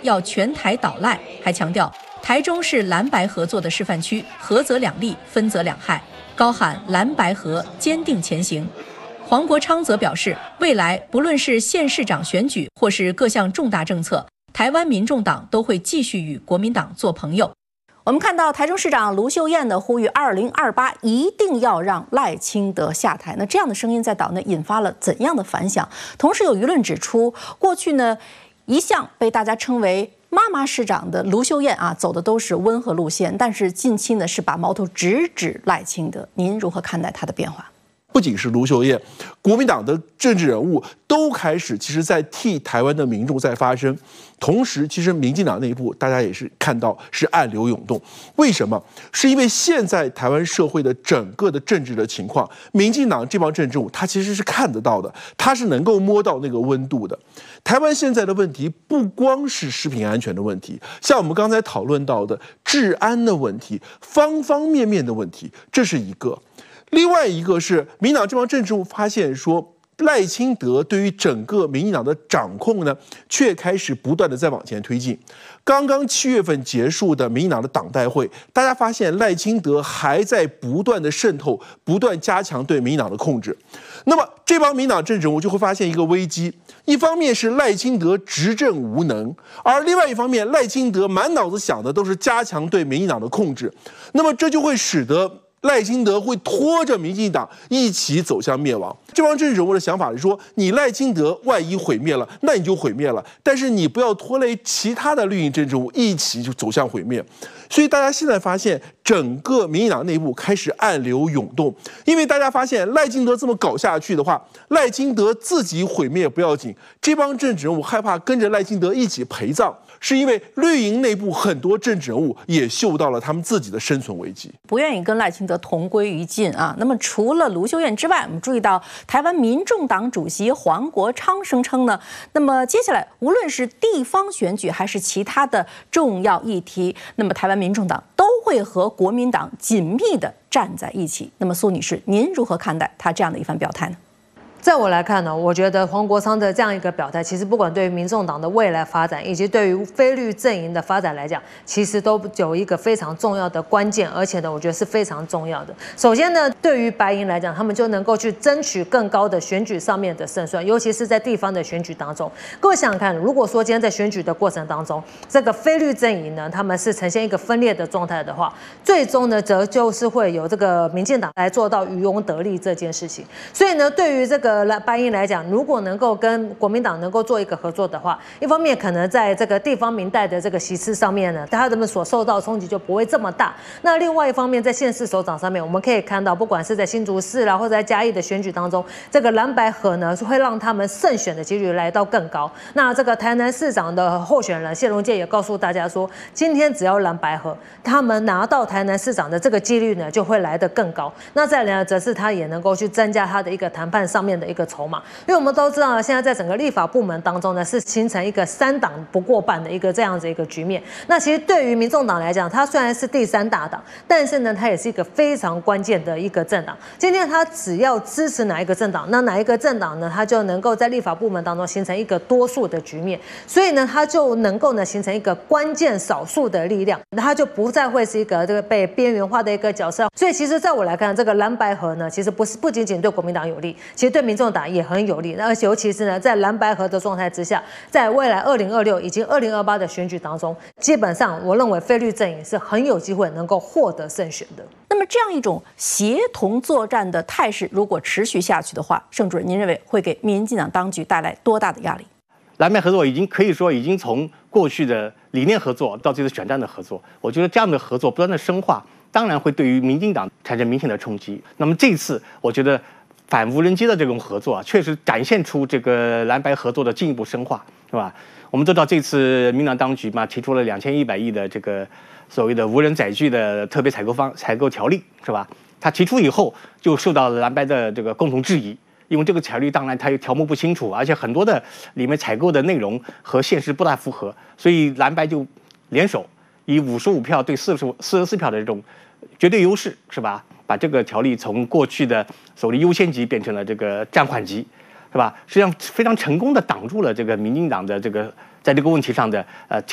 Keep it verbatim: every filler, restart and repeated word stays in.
要全台倒赖，还强调台中是蓝白合作的示范区，合则两利，分则两害，高喊蓝白合坚定前行。黄国昌则表示，未来不论是县市长选举或是各项重大政策，台湾民众党都会继续与国民党做朋友。我们看到台中市长卢秀燕的呼吁，二零二八一定要让赖清德下台。那这样的声音在岛内引发了怎样的反响？同时有舆论指出，过去呢一向被大家称为妈妈市长的卢秀燕啊，走的都是温和路线，但是近期呢是把矛头直指赖清德。您如何看待她的变化？ 不仅是卢秀燕，国民党的政治人物都开始其实在替台湾的民众在发声。同时，其实民进党内部大家也是看到是暗流涌动。为什么？是因为现在台湾社会的整个的政治的情况，民进党这帮政治人物他其实是看得到的，他是能够摸到那个温度的。台湾现在的问题不光是食品安全的问题，像我们刚才讨论到的治安的问题，方方面面的问题，这是一个。另外一个是民进党这帮政治人物发现说，赖清德对于整个民进党的掌控呢，却开始不断的在往前推进。刚刚七月份结束的民进党的党代会，大家发现赖清德还在不断的渗透，不断加强对民进党的控制。那么这帮民进党政治人物就会发现一个危机，一方面是赖清德执政无能，而另外一方面赖清德满脑子想的都是加强对民进党的控制。那么这就会使得赖清德会拖着民进党一起走向灭亡。这帮政治人物的想法是说，你赖清德万一毁灭了，那你就毁灭了，但是你不要拖累其他的绿营政治人物一起就走向毁灭。所以大家现在发现，整个民进党内部开始暗流涌动，因为大家发现赖清德这么搞下去的话，赖清德自己毁灭不要紧，这帮政治人物害怕跟着赖清德一起陪葬。是因为绿营内部很多政治人物也嗅到了他们自己的生存危机， 不愿意跟赖清德同归于尽啊。那么除了卢秀燕之外，我们注意到台湾民众党主席黄国昌声称呢，那么接下来无论是地方选举还是其他的重要议题，那么台湾民众党都会和国民党紧密的站在一起。那么苏女士，您如何看待他这样的一番表态呢？ 在我来看呢，我觉得黄国昌的这样一个表态，其实不管对于民众党的未来发展，以及对于非绿阵营的发展来讲，其实都有一个非常重要的关键，而且呢，我觉得是非常重要的。首先呢，对于白营来讲，他们就能够去争取更高的选举上面的胜算，尤其是在地方的选举当中。各位想想看，如果说今天在选举的过程当中，这个非绿阵营呢，他们是呈现一个分裂的状态的话，最终呢，则就是会有这个民进党来做到渔翁得利这件事情。所以呢，对于这个白营来讲，如果能够跟国民党能够做一个合作的话，一方面可能在这个地方民代的这个席次上面呢，他们所受到冲击就不会这么大。那另外一方面，在县市首长上面，我们可以看到，不管是在新竹市啦，或者在嘉义的选举当中，这个蓝白合呢，会让他们胜选的几率来到更高。那这个台南市长的候选人谢龙介也告诉大家说，今天只要蓝白合，他们拿到台南市长的这个几率呢，就会来得更高。那再来呢，则是他也能够去增加他的一个谈判上面的一个筹码，因为我们都知道，现在在整个立法部门当中呢，是形成一个三党不过半的一个这样子一个局面。那其实对于民众党来讲，它虽然是第三大党，但是呢，它也是一个非常关键的一个政党。今天它只要支持哪一个政党，那哪一个政党呢，它就能够在立法部门当中形成一个多数的局面，所以呢，它就能够呢形成一个关键少数的力量，它就不再会是一个这个被边缘化的一个角色。所以其实在我来看，这个蓝白合呢，其实不是不仅仅对国民党有利，其实对民众党也很有利。而且尤其是呢，在蓝白合的状态之下，在未来二零二六以及二零二八的选举当中，基本上我认为非绿阵营是很有机会能够获得胜选的。 那么这样一种协同作战的态势，如果持续下去的话，盛主任，您认为会给民进党当局带来多大的压力？ 蓝白合作已经可以说已经从过去的理念合作到这次选战的合作，我觉得这样的合作不断的深化，当然会对于民进党产生明显的冲击。那么这次我觉得反无人机的这种合作啊，确实展现出这个蓝白合作的进一步深化，是吧？我们都知道这次民进党当局嘛，提出了两千一百亿的这个所谓的无人载具的特别采购方采购条例，是吧？他提出以后就受到了蓝白的这个共同质疑，因为这个条例当然它条目不清楚，而且很多的里面采购的内容和现实不大符合，所以蓝白就联手以五十五票对四十四十四票的这种绝对优势，是吧？把这个条例从过去的所谓优先级变成了这个暂缓级，是吧？实际上非常成功的挡住了这个民进党的这个在这个问题上的呃